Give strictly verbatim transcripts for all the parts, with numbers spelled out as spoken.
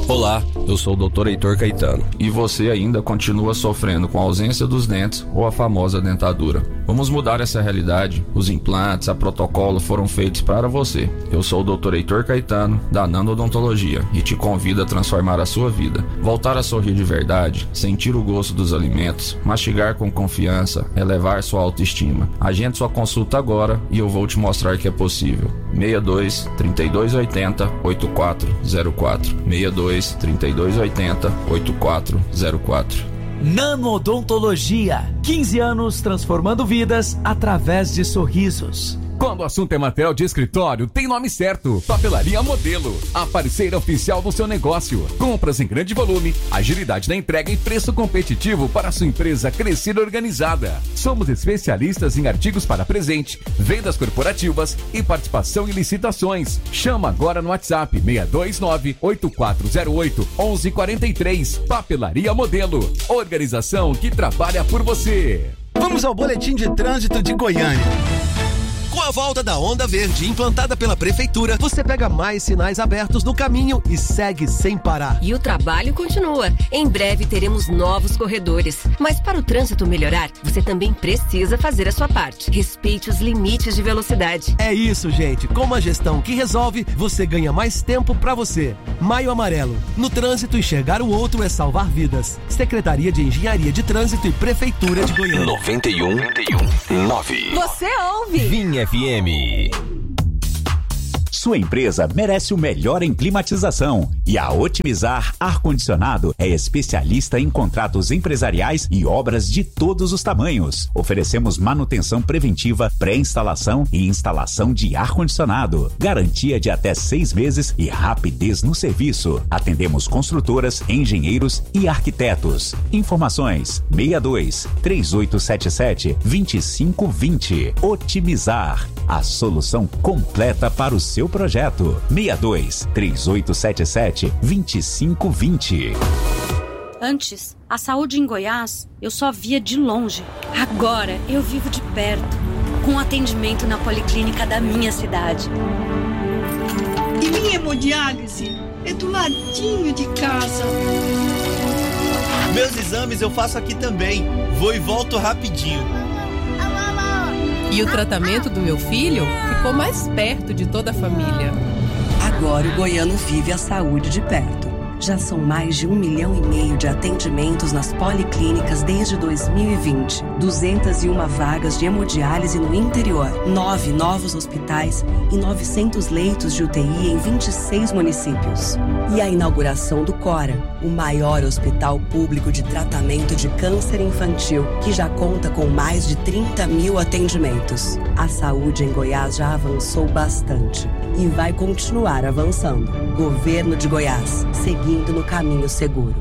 Olá, eu sou o doutor Heitor Caetano e você ainda continua sofrendo com a ausência dos dentes ou a famosa dentadura. Vamos mudar essa realidade. Os implantes, a protocolo foram feitos para você. Eu sou o doutor Heitor Caetano, da Nando Odontologia, e te convido a transformar a sua vida. Voltar a sorrir de verdade, sentir o gosto dos alimentos, mastigar com confiança, elevar sua autoestima. Agende sua consulta agora e eu vou te mostrar que é possível. seis dois, três dois oito zero, oito quatro zero quatro. seis dois, três dois oito zero, oito quatro zero quatro. Nano Odontologia, quinze anos transformando vidas através de sorrisos. Quando o assunto é material de escritório, tem nome certo: Papelaria Modelo, a parceira oficial do seu negócio. Compras em grande volume, agilidade na entrega e preço competitivo para a sua empresa crescer organizada. Somos especialistas em artigos para presente, vendas corporativas e participação em licitações. Chama agora no WhatsApp seis dois nove, oito quatro zero oito, um um quatro três. Papelaria Modelo, organização que trabalha por você. Vamos ao boletim de trânsito de Goiânia. Com a volta da Onda Verde implantada pela Prefeitura, você pega mais sinais abertos no caminho e segue sem parar. E o trabalho continua. Em breve teremos novos corredores. Mas para o trânsito melhorar, você também precisa fazer a sua parte. Respeite os limites de velocidade. É isso, gente. Com uma gestão que resolve, você ganha mais tempo pra você. Maio Amarelo. No trânsito, enxergar o outro é salvar vidas. Secretaria de Engenharia de Trânsito e Prefeitura de Goiânia. noventa e um ponto nove. Você ouve Vinha F M. Sua empresa merece o melhor em climatização e a Otimizar Ar-Condicionado é especialista em contratos empresariais e obras de todos os tamanhos. Oferecemos manutenção preventiva, pré-instalação e instalação de ar-condicionado. Garantia de até seis meses e rapidez no serviço. Atendemos construtoras, engenheiros e arquitetos. Informações seis dois, três oito sete sete, dois cinco dois zero. Otimizar, a solução completa para o seu projeto. seis dois, três oito sete sete, dois cinco dois zero. Antes, a saúde em Goiás eu só via de longe. Agora eu vivo de perto, com atendimento na policlínica da minha cidade. E minha hemodiálise é do ladinho de casa. Meus exames eu faço aqui também. Vou e volto rapidinho. E o tratamento do meu filho ficou mais perto de toda a família. Agora o goiano vive a saúde de perto. Já são mais de um milhão e meio de atendimentos nas policlínicas desde dois mil e vinte. duzentas e uma vagas de hemodiálise no interior. Nove novos hospitais e novecentos leitos de U T I em vinte e seis municípios. E a inauguração do Cora, o maior hospital público de tratamento de câncer infantil, que já conta com mais de trinta mil atendimentos. A saúde em Goiás já avançou bastante e vai continuar avançando. Governo de Goiás, seguindo no caminho seguro.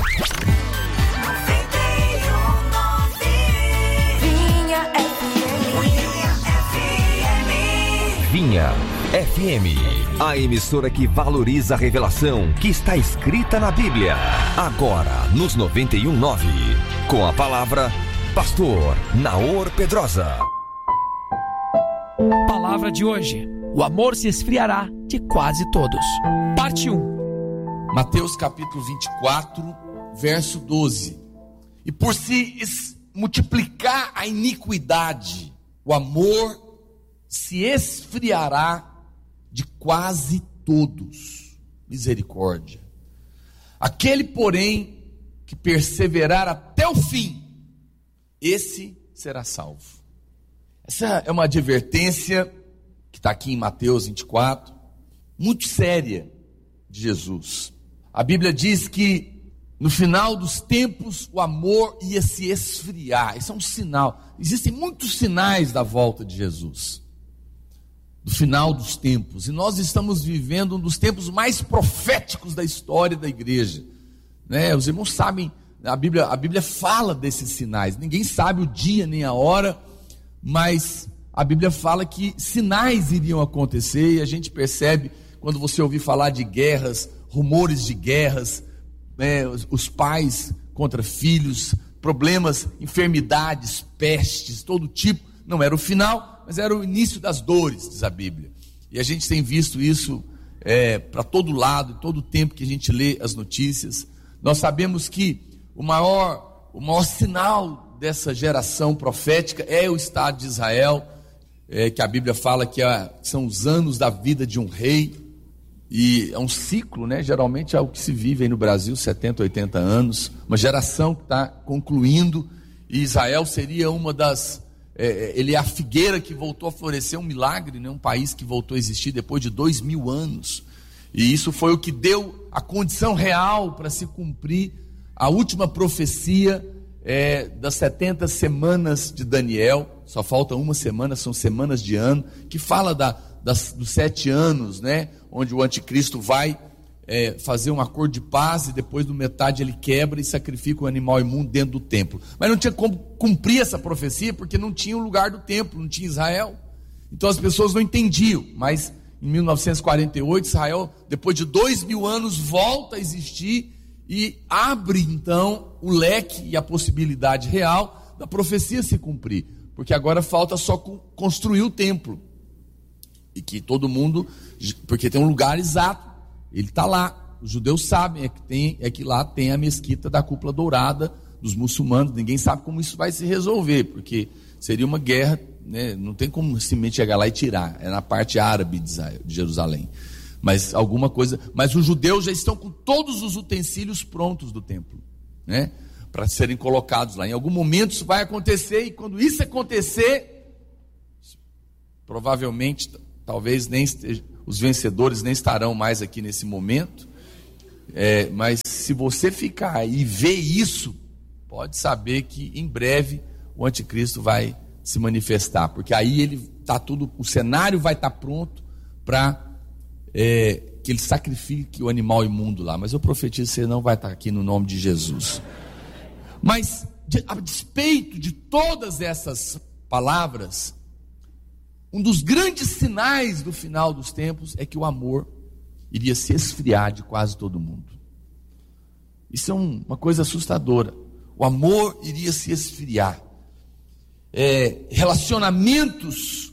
Vinha F M, a emissora que valoriza a revelação que está escrita na Bíblia. Agora, nos noventa e um ponto nove, com a palavra Pastor Naor Pedrosa. Palavra de hoje: o amor se esfriará de quase todos. Parte um. Mateus capítulo vinte e quatro, verso doze. E por se multiplicar a iniquidade, o amor se esfriará de quase todos. Misericórdia. Aquele, porém, que perseverar até o fim, esse será salvo. Essa é uma advertência que está aqui em Mateus vinte e quatro, muito séria, de Jesus. A Bíblia diz que no final dos tempos o amor ia se esfriar. Isso é um sinal. Existem muitos sinais da volta de Jesus, do final dos tempos, e nós estamos vivendo um dos tempos mais proféticos da história da igreja, né? Os irmãos sabem, a Bíblia, a Bíblia fala desses sinais. Ninguém sabe o dia nem a hora, mas a Bíblia fala que sinais iriam acontecer, e a gente percebe quando você ouvir falar de guerras, rumores de guerras, né, os, os pais contra filhos, problemas, enfermidades, pestes, todo tipo. Não era o final, mas era o início das dores, diz a Bíblia. E a gente tem visto isso é, para todo lado, todo o tempo que a gente lê as notícias. Nós sabemos que o maior, o maior sinal dessa geração profética é o Estado de Israel, é, que a Bíblia fala que é, são os anos da vida de um rei, e é um ciclo, né? Geralmente é o que se vive aí no Brasil, setenta, oitenta anos, uma geração que está concluindo, e Israel seria uma das, é, ele é a figueira que voltou a florescer, um milagre, né? Um país que voltou a existir depois de dois mil anos, e isso foi o que deu a condição real para se cumprir a última profecia é, das setenta semanas de Daniel. Só falta uma semana, são semanas de ano, que fala da, das, dos sete anos, né? Onde o anticristo vai é, fazer um acordo de paz, e depois do metade ele quebra e sacrifica um animal imundo dentro do templo. Mas não tinha como cumprir essa profecia, porque não tinha o lugar do templo, não tinha Israel. Então as pessoas não entendiam. Mas em mil novecentos e quarenta e oito, Israel, depois de dois mil anos, volta a existir e abre então o leque e a possibilidade real da profecia se cumprir. Porque agora falta só construir o templo. E que todo mundo, porque tem um lugar exato, ele está lá, os judeus sabem, é que, tem, é que lá tem a mesquita da cúpula dourada dos muçulmanos. Ninguém sabe como isso vai se resolver, porque seria uma guerra, né? Não tem como simplesmente chegar lá e tirar, é na parte árabe de, Israel, de Jerusalém, mas alguma coisa, mas os judeus já estão com todos os utensílios prontos do templo, né? Para serem colocados lá. Em algum momento isso vai acontecer, e quando isso acontecer, provavelmente, talvez nem esteja, os vencedores nem estarão mais aqui nesse momento, é, mas se você ficar e ver isso, pode saber que em breve o anticristo vai se manifestar, porque aí ele tá tudo, o cenário vai estar tá pronto para é, que ele sacrifique o animal imundo lá. Mas eu profetizo que você não vai estar tá aqui no nome de Jesus. Mas a despeito de todas essas palavras, um dos grandes sinais do final dos tempos é que o amor iria se esfriar de quase todo mundo. Isso é um, uma coisa assustadora. O amor iria se esfriar. É, relacionamentos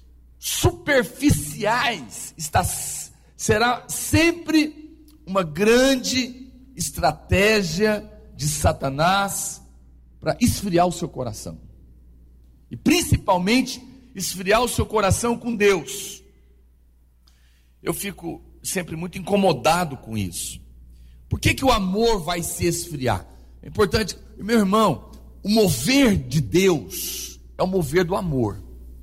superficiais está, será sempre uma grande estratégia de Satanás para esfriar o seu coração. E principalmente esfriar o seu coração com Deus. Eu fico sempre muito incomodado com isso. Por que que o amor vai se esfriar? É importante, meu irmão, o mover de Deus é o mover do amor.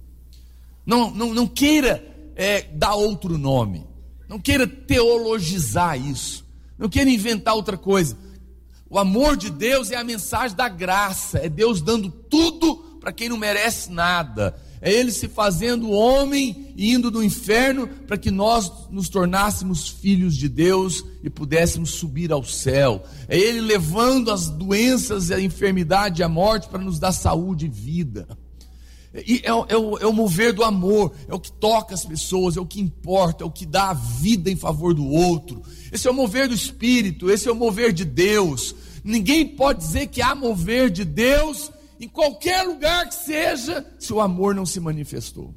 Não, não, não queira é, dar outro nome. Não queira teologizar isso. Não queira inventar outra coisa. O amor de Deus é a mensagem da graça. É Deus dando tudo para quem não merece nada. É Ele se fazendo homem e indo do inferno para que nós nos tornássemos filhos de Deus e pudéssemos subir ao céu. É Ele levando as doenças, a enfermidade e a morte para nos dar saúde e vida. E é, é, o, é o mover do amor, é o que toca as pessoas, é o que importa, é o que dá a vida em favor do outro. Esse é o mover do Espírito, esse é o mover de Deus. Ninguém pode dizer que há mover de Deus em qualquer lugar que seja, se o amor não se manifestou.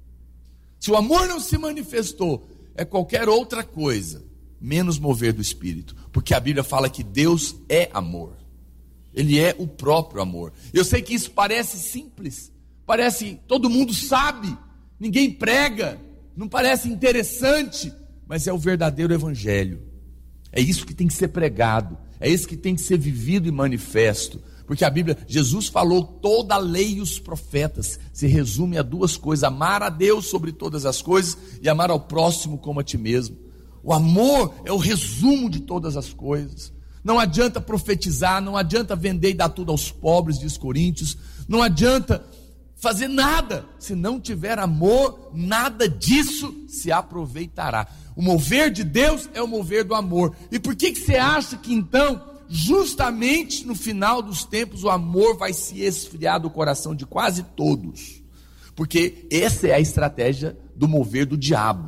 Se o amor não se manifestou, é qualquer outra coisa, menos mover do Espírito. Porque a Bíblia fala que Deus é amor. Ele é o próprio amor. Eu sei que isso parece simples, parece, todo mundo sabe, ninguém prega, não parece interessante, mas é o verdadeiro evangelho. É isso que tem que ser pregado, é isso que tem que ser vivido e manifesto. Porque a Bíblia, Jesus falou, toda a lei e os profetas se resume a duas coisas: amar a Deus sobre todas as coisas e amar ao próximo como a ti mesmo. O amor é o resumo de todas as coisas. Não adianta profetizar, não adianta vender e dar tudo aos pobres, diz Coríntios. Não adianta fazer nada, se não tiver amor, nada disso se aproveitará. O mover de Deus é o mover do amor. E por que que você acha que então, justamente no final dos tempos, o amor vai se esfriar do coração de quase todos? Porque essa é a estratégia do mover do diabo.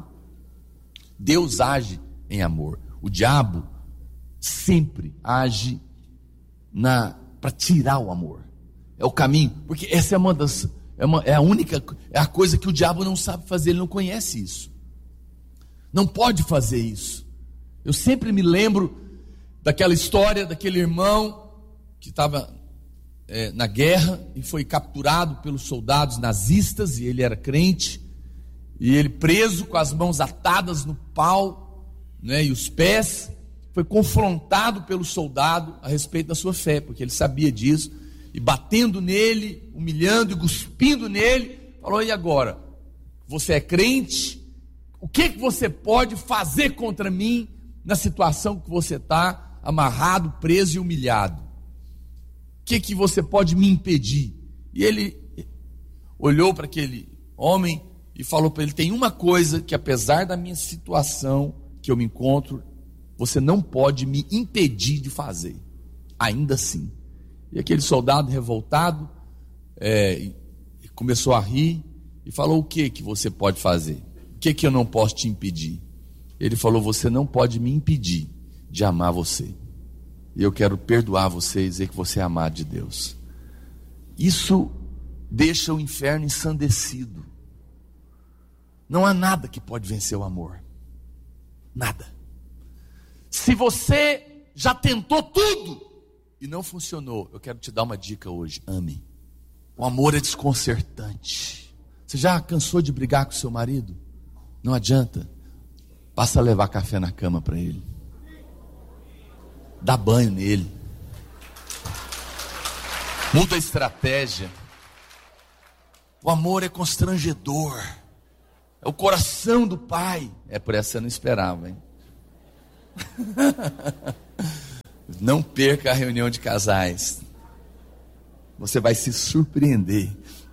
Deus age em amor. O diabo sempre age para tirar o amor. É o caminho, porque essa é uma das, é, uma, é a única, é a coisa que o diabo não sabe fazer, ele não conhece isso. Não pode fazer isso. Eu sempre me lembro daquela história daquele irmão que estava é, na guerra e foi capturado pelos soldados nazistas, e ele era crente, e ele preso com as mãos atadas no pau, né, e os pés, foi confrontado pelo soldado a respeito da sua fé, porque ele sabia disso, e batendo nele, humilhando e cuspindo nele, falou: e agora? Você é crente? O que, que você pode fazer contra mim na situação que você está amarrado, preso e humilhado? O que, que você pode me impedir? E ele olhou para aquele homem e falou para ele: tem uma coisa que, apesar da minha situação que eu me encontro, você não pode me impedir de fazer, ainda assim. E aquele soldado revoltado é, começou a rir e falou: o que que você pode fazer? O que que eu não posso te impedir? Ele falou: você não pode me impedir de amar você. E eu quero perdoar você e dizer que você é amado de Deus. Isso deixa o inferno ensandecido. Não há nada que pode vencer o amor. Nada. Se você já tentou tudo e não funcionou, eu quero te dar uma dica hoje: ame. O amor é desconcertante. Você já cansou de brigar com seu marido? Não adianta. Passa a levar café na cama para ele. Dá banho nele. Muda a estratégia. O amor é constrangedor. É o coração do pai. É, por essa eu não esperava, hein? Não perca a reunião de casais. Você vai se surpreender.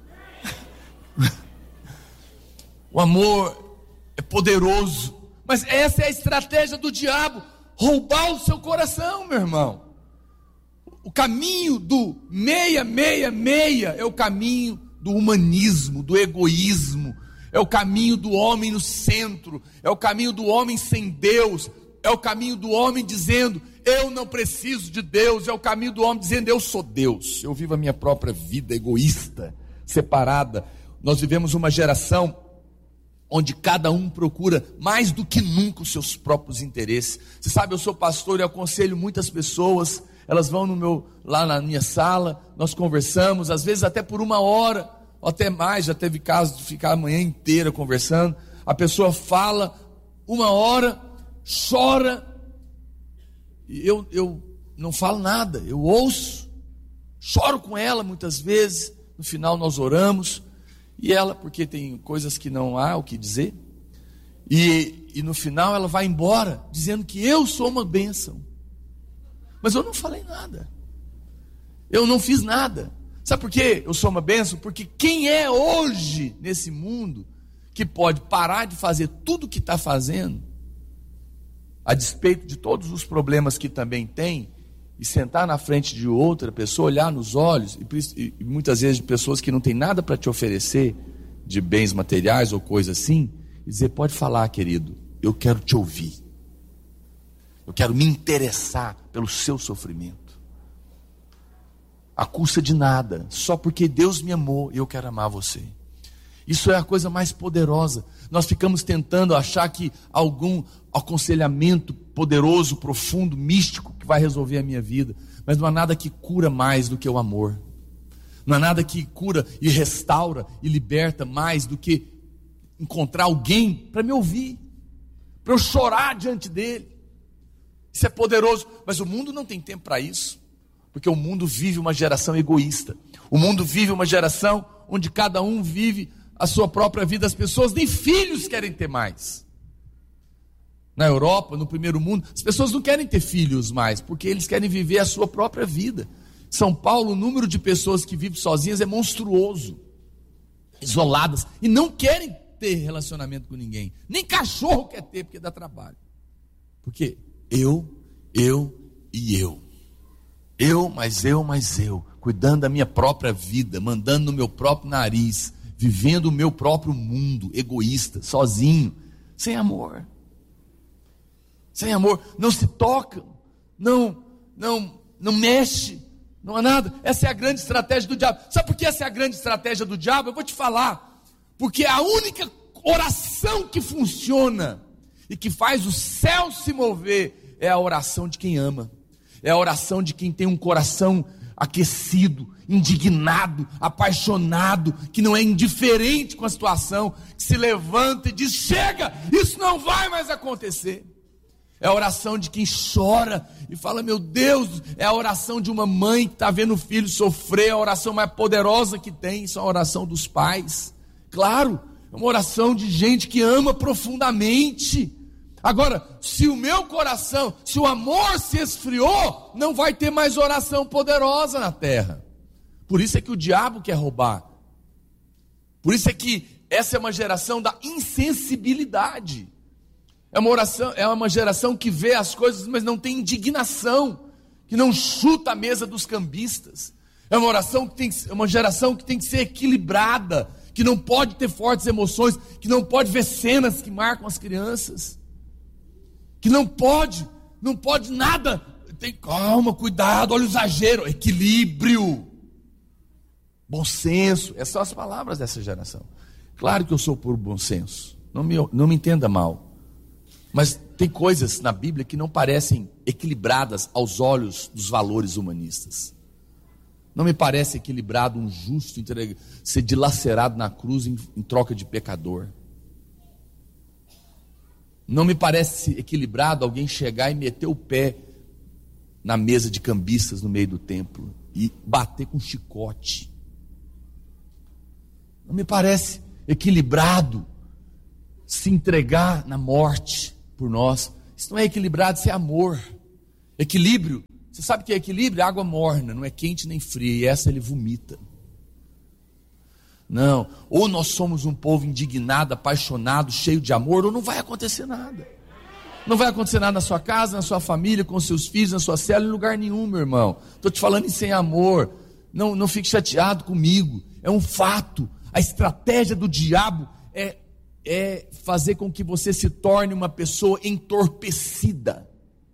O amor é poderoso, mas essa é a estratégia do diabo: roubar o seu coração, meu irmão. O caminho do meia, meia, meia é o caminho do humanismo, do egoísmo, é o caminho do homem no centro, é o caminho do homem sem Deus, é o caminho do homem dizendo: eu não preciso de Deus, é o caminho do homem dizendo: eu sou Deus, eu vivo a minha própria vida egoísta, separada. Nós vivemos uma geração onde cada um procura mais do que nunca os seus próprios interesses. Você sabe, eu sou pastor e aconselho muitas pessoas, elas vão no meu, lá na minha sala, nós conversamos, às vezes até por uma hora, ou até mais. Já teve caso de ficar a manhã inteira conversando. A pessoa fala uma hora, chora, e eu, eu não falo nada, eu ouço, choro com ela muitas vezes. No final nós oramos, e ela, porque tem coisas que não há o que dizer, e, e no final ela vai embora dizendo que eu sou uma bênção, mas eu não falei nada, eu não fiz nada. Sabe por quê eu sou uma bênção? Porque quem é hoje nesse mundo que pode parar de fazer tudo o que está fazendo, a despeito de todos os problemas que também tem, e sentar na frente de outra pessoa, olhar nos olhos, e, e muitas vezes de pessoas que não têm nada para te oferecer, de bens materiais ou coisa assim, e dizer: pode falar, querido, eu quero te ouvir, eu quero me interessar pelo seu sofrimento, à custa de nada, só porque Deus me amou e eu quero amar você. Isso é a coisa mais poderosa. Nós ficamos tentando achar que algum aconselhamento poderoso, profundo, místico, que vai resolver a minha vida, mas não há nada que cura mais do que o amor. Não há nada que cura e restaura e liberta mais do que encontrar alguém para me ouvir, para eu chorar diante dele. Isso é poderoso, mas o mundo não tem tempo para isso, porque o mundo vive uma geração egoísta. O mundo vive uma geração onde cada um vive a sua própria vida. As pessoas nem filhos querem ter mais. Na Europa, no primeiro mundo, as pessoas não querem ter filhos mais, porque eles querem viver a sua própria vida. São Paulo, o número de pessoas que vivem sozinhas é monstruoso, isoladas, e não querem ter relacionamento com ninguém. Nem cachorro quer ter, porque dá trabalho. Porque eu, eu e eu. Eu, mais eu, mais eu. Cuidando da minha própria vida, mandando no meu próprio nariz, vivendo o meu próprio mundo, egoísta, sozinho, sem amor. Sem amor, não se toca, não, não, não mexe, não há nada. Essa é a grande estratégia do diabo. Sabe por que essa é a grande estratégia do diabo? Eu vou te falar. Porque a única oração que funciona e que faz o céu se mover é a oração de quem ama, é a oração de quem tem um coração aquecido, indignado, apaixonado, que não é indiferente com a situação, que se levanta e diz: chega, isso não vai mais acontecer. É a oração de quem chora e fala: meu Deus. É a oração de uma mãe que está vendo o filho sofrer, a oração mais poderosa que tem. Isso é a oração dos pais. Claro, é uma oração de gente que ama profundamente. Agora, se o meu coração, se o amor se esfriou, não vai ter mais oração poderosa na terra. Por isso é que o diabo quer roubar. Por isso é que essa é uma geração da insensibilidade. É uma oração, é uma geração que vê as coisas, mas não tem indignação, que não chuta a mesa dos cambistas. É uma oração que tem, é uma geração que tem que ser equilibrada, que não pode ter fortes emoções, que não pode ver cenas que marcam as crianças, que não pode, não pode nada. Tem calma, cuidado, olha o exagero, equilíbrio, bom senso. Essas são as palavras dessa geração. Claro que eu sou por bom senso, não me, não me entenda mal. Mas tem coisas na Bíblia que não parecem equilibradas aos olhos dos valores humanistas. Não me parece equilibrado um justo ser dilacerado na cruz em, em troca de pecador. Não me parece equilibrado alguém chegar e meter o pé na mesa de cambistas no meio do templo e bater com chicote. Não me parece equilibrado se entregar na morte por nós. Isso não é equilibrado, isso é amor. Equilíbrio, você sabe o que é equilíbrio? Água morna, não é quente nem fria, e essa ele vomita. Não, ou nós somos um povo indignado, apaixonado, cheio de amor, ou não vai acontecer nada. Não vai acontecer nada na sua casa, na sua família, com seus filhos, na sua célula, em lugar nenhum, meu irmão. Estou te falando em sem amor. Não, não fique chateado comigo, é um fato. A estratégia do diabo é é fazer com que você se torne uma pessoa entorpecida,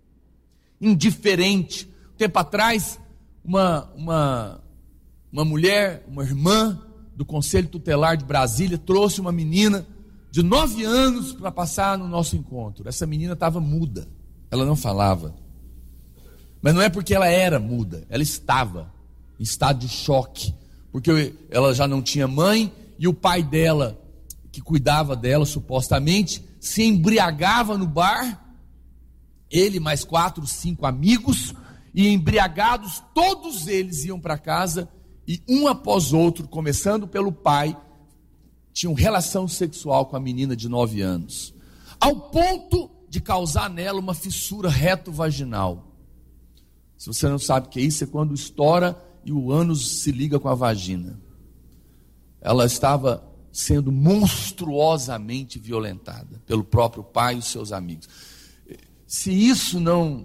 indiferente. Um tempo atrás, uma, uma, uma mulher, uma irmã do Conselho Tutelar de Brasília, trouxe uma menina de nove anos para passar no nosso encontro. Essa menina estava muda, ela não falava. Mas não é porque ela era muda, ela estava em estado de choque, porque ela já não tinha mãe e o pai dela, que cuidava dela supostamente, se embriagava no bar, ele mais quatro, cinco amigos, e embriagados todos eles iam para casa, e um após outro, começando pelo pai, tinham relação sexual com a menina de nove anos, ao ponto de causar nela uma fissura reto-vaginal. Se você não sabe o que é isso, é quando estoura e o ânus se liga com a vagina. Ela estava sendo monstruosamente violentada pelo próprio pai e os seus amigos. Se isso não,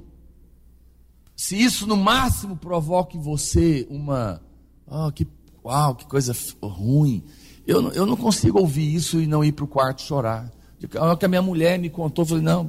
se isso no máximo provoca em você uma, oh, que, uau, que coisa ruim, eu não, eu não consigo ouvir isso e não ir para o quarto chorar. O que a minha mulher me contou, eu falei: não,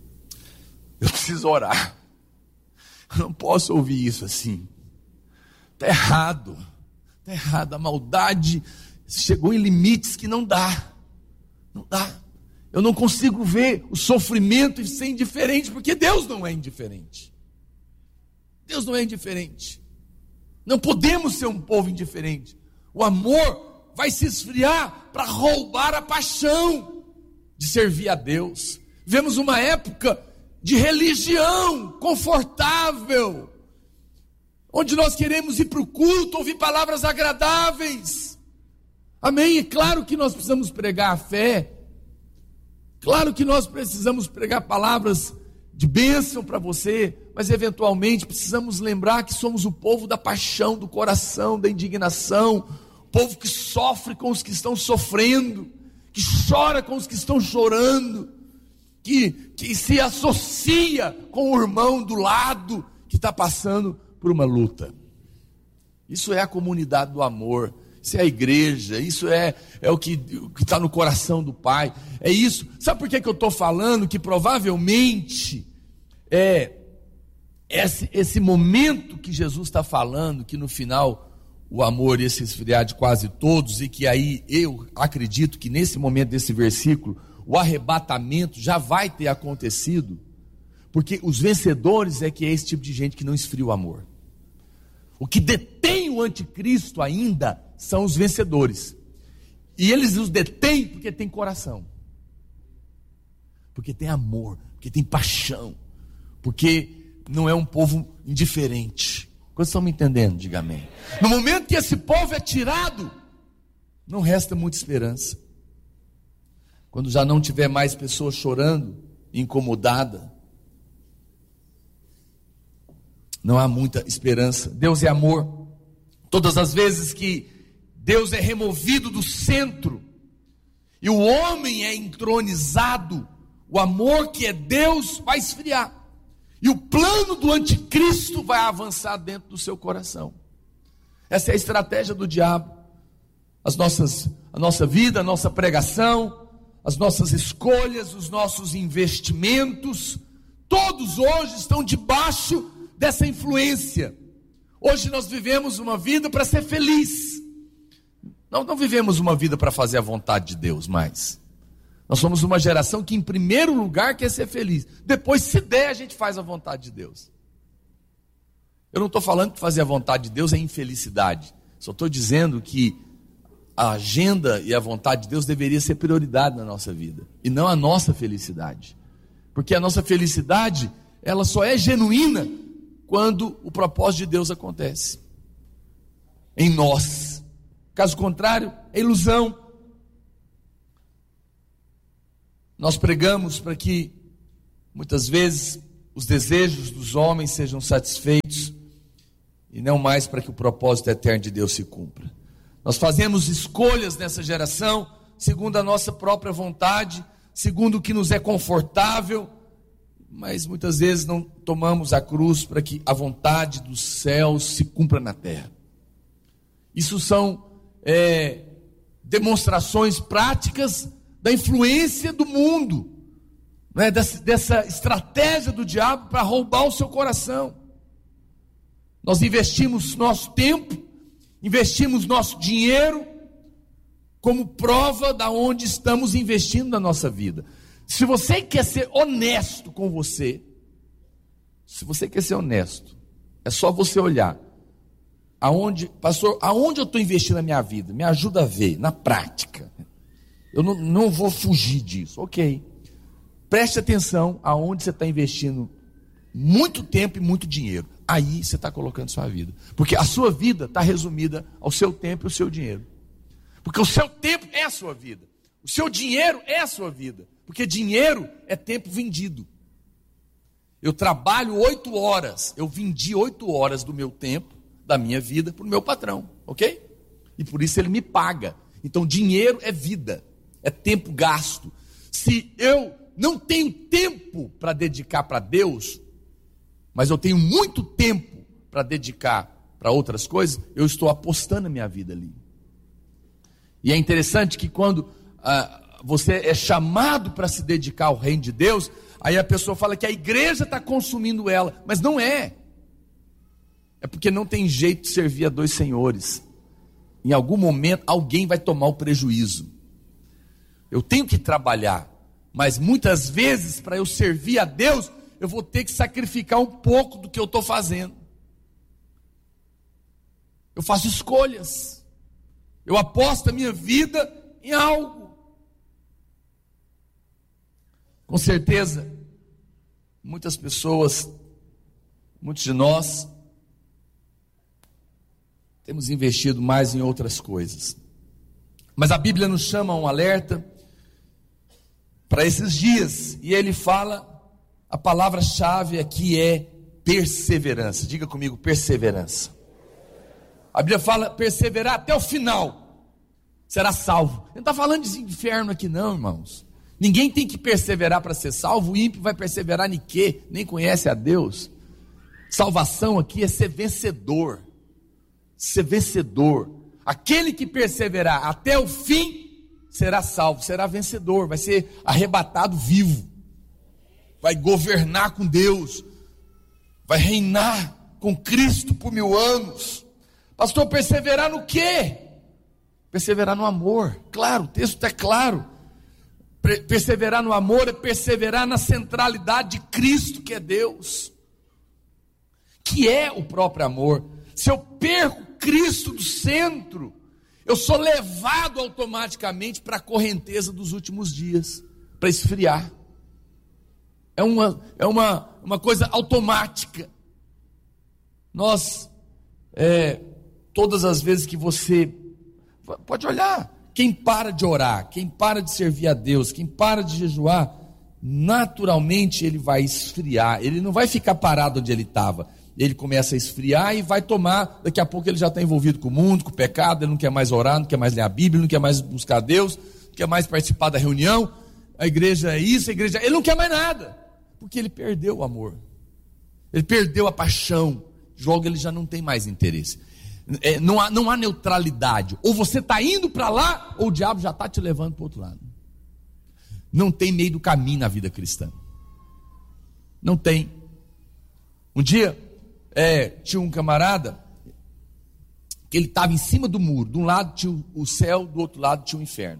eu preciso orar, eu não posso ouvir isso assim, está errado, está errado, a maldade chegou em limites que não dá, não dá. Eu não consigo ver o sofrimento e ser indiferente, porque Deus não é indiferente. Deus não é indiferente. Não podemos ser um povo indiferente. O amor vai se esfriar para roubar a paixão de servir a Deus. Vemos uma época de religião confortável, onde nós queremos ir para o culto, ouvir palavras agradáveis. Amém? É claro que nós precisamos pregar a fé, claro que nós precisamos pregar palavras de bênção para você, mas eventualmente precisamos lembrar que somos o povo da paixão, do coração, da indignação, o povo que sofre com os que estão sofrendo, que chora com os que estão chorando, que, que se associa com o irmão do lado que está passando por uma luta. Isso é a comunidade do amor. Isso é a igreja, isso é, é o que está no coração do Pai, é isso. Sabe por que, que eu estou falando? Que provavelmente é esse, esse momento que Jesus está falando, que no final o amor ia se esfriar de quase todos, e que aí eu acredito que nesse momento desse versículo, o arrebatamento já vai ter acontecido, porque os vencedores é que é esse tipo de gente que não esfria o amor. O que detém o anticristo ainda são os vencedores. E eles os detêm porque tem coração. Porque tem amor, porque tem paixão, porque não é um povo indiferente. Vocês estão me entendendo? Diga amém. No momento que esse povo é tirado, não resta muita esperança. Quando já não tiver mais pessoas chorando, incomodada, não há muita esperança. Deus é amor. Todas as vezes que Deus é removido do centro e o homem é entronizado, o amor que é Deus vai esfriar. E o plano do anticristo vai avançar dentro do seu coração. Essa é a estratégia do diabo. As nossas, a nossa vida, a nossa pregação, as nossas escolhas, os nossos investimentos, todos hoje estão debaixo dessa influência. Hoje nós vivemos uma vida para ser feliz. Nós não vivemos uma vida para fazer a vontade de Deus mais. Nós somos uma geração que em primeiro lugar quer ser feliz. Depois, se der, a gente faz a vontade de Deus. Eu não estou falando que fazer a vontade de Deus é infelicidade. Só estou dizendo que a agenda e a vontade de Deus deveria ser prioridade na nossa vida. E não a nossa felicidade. Porque a nossa felicidade, ela só é genuína quando o propósito de Deus acontece em nós. Caso contrário, é ilusão. Nós pregamos para que, muitas vezes, os desejos dos homens sejam satisfeitos e não mais para que o propósito eterno de Deus se cumpra. Nós fazemos escolhas nessa geração segundo a nossa própria vontade, segundo o que nos é confortável, mas muitas vezes não tomamos a cruz para que a vontade dos céus se cumpra na terra. Isso são é, demonstrações práticas da influência do mundo, né? dessa, dessa estratégia do diabo para roubar o seu coração. Nós investimos nosso tempo, investimos nosso dinheiro como prova da onde estamos investindo na nossa vida. Se você quer ser honesto com você, se você quer ser honesto, é só você olhar aonde, pastor, aonde eu estou investindo a minha vida? Me ajuda a ver, na prática. Eu não, não vou fugir disso, ok. Preste atenção aonde você está investindo muito tempo e muito dinheiro. Aí você está colocando sua vida. Porque a sua vida está resumida ao seu tempo e ao seu dinheiro. Porque o seu tempo é a sua vida. O seu dinheiro é a sua vida. Porque dinheiro é tempo vendido. Eu trabalho oito horas. Eu vendi oito horas do meu tempo, da minha vida, para o meu patrão. Ok? E por isso ele me paga. Então dinheiro é vida. É tempo gasto. Se eu não tenho tempo para dedicar para Deus, mas eu tenho muito tempo para dedicar para outras coisas, eu estou apostando a minha vida ali. E é interessante que quando ah, você é chamado para se dedicar ao reino de Deus, aí a pessoa fala que a igreja está consumindo ela, mas não é. É porque não tem jeito de servir a dois senhores. Em algum momento alguém vai tomar o prejuízo. Eu tenho que trabalhar, mas muitas vezes para eu servir a Deus, eu vou ter que sacrificar um pouco do que eu estou fazendo. Eu faço escolhas. Eu aposto a minha vida em algo. Com certeza, muitas pessoas, muitos de nós, temos investido mais em outras coisas. Mas a Bíblia nos chama a um alerta para esses dias. E ele fala, a palavra-chave aqui é perseverança. Diga comigo, perseverança. A Bíblia fala perseverar até o final, será salvo. Não está falando de inferno aqui não, irmãos. Ninguém tem que perseverar para ser salvo. O ímpio vai perseverar em quê? Nem conhece a Deus. Salvação aqui é ser vencedor. Ser vencedor. Aquele que perseverar até o fim será salvo, será vencedor, vai ser arrebatado vivo, vai governar com Deus, vai reinar com Cristo por mil anos. Pastor, perseverar no quê? Perseverar no amor. Claro, o texto está claro. Perseverar no amor é perseverar na centralidade de Cristo, que é Deus, que é o próprio amor. Se eu perco Cristo do centro, eu sou levado automaticamente para a correnteza dos últimos dias, para esfriar. É uma, é uma, uma coisa automática. Nós, é, todas as vezes que você, pode olhar, quem para de orar, quem para de servir a Deus, quem para de jejuar, naturalmente ele vai esfriar, ele não vai ficar parado onde ele estava, ele começa a esfriar e vai tomar, daqui a pouco ele já está envolvido com o mundo, com o pecado, ele não quer mais orar, não quer mais ler a Bíblia, não quer mais buscar Deus, não quer mais participar da reunião, a igreja é isso, a igreja, ele não quer mais nada, porque ele perdeu o amor, ele perdeu a paixão, logo ele já não tem mais interesse. É, não, há, não há neutralidade, ou você está indo para lá, ou o diabo já está te levando para o outro lado. Não tem meio do caminho na vida cristã, não tem. Um dia é, tinha um camarada que ele estava em cima do muro, de um lado tinha o céu, do outro lado tinha o inferno,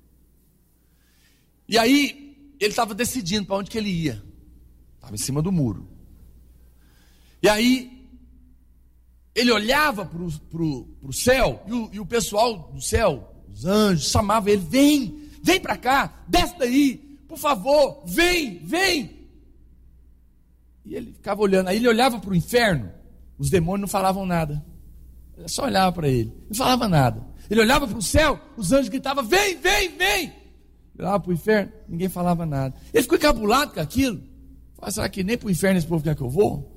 e aí ele estava decidindo para onde que ele ia, estava em cima do muro, e aí ele olhava para o céu, e o, e o pessoal do céu, os anjos, chamavam ele, vem, vem para cá, desce daí, por favor, vem, vem. E ele ficava olhando, aí ele olhava para o inferno, os demônios não falavam nada, ele só olhava para ele, não falava nada. Ele olhava para o céu, os anjos gritavam, vem, vem, vem. Ele olhava para o inferno, ninguém falava nada. Ele ficou encabulado com aquilo, falava, será que nem para o inferno esse povo quer que eu vou?